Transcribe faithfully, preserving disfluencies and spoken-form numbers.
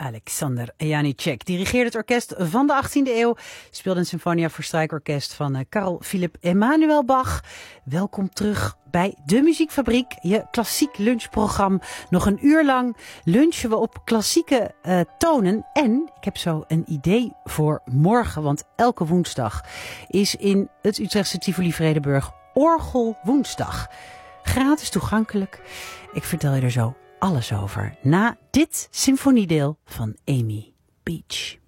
Alexander Janicek dirigeerde het orkest van de achttiende eeuw. Speelde een symfonia voor strijkorkest van uh, Carl Philipp Emanuel Bach. Welkom terug bij De Muziekfabriek, je klassiek lunchprogramma. Nog een uur lang lunchen we op klassieke uh, tonen. En ik heb zo een idee voor morgen, want elke woensdag is in het Utrechtse Tivoli Vredenburg Orgel Woensdag. Gratis toegankelijk. Ik vertel je er zo alles over na dit symfoniedeel van Amy Beach.